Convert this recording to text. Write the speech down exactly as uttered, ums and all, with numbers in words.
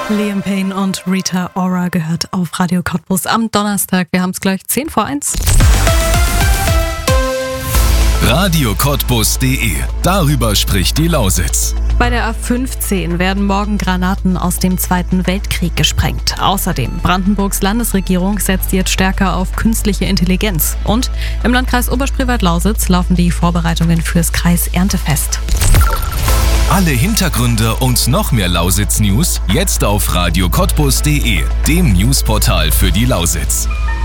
Liam Payne und Rita Ora gehört auf Radio Cottbus am Donnerstag. Wir haben es gleich zehn vor eins. radio cottbus punkt de. Darüber spricht die Lausitz. Bei der A fünfzehn werden morgen Granaten aus dem Zweiten Weltkrieg gesprengt. Außerdem, Brandenburgs Landesregierung setzt jetzt stärker auf künstliche Intelligenz. Und im Landkreis Oberspreewald-Lausitz laufen die Vorbereitungen fürs Kreis-Erntefest. Alle Hintergründe und noch mehr Lausitz-News jetzt auf radio cottbus punkt de, dem Newsportal für die Lausitz.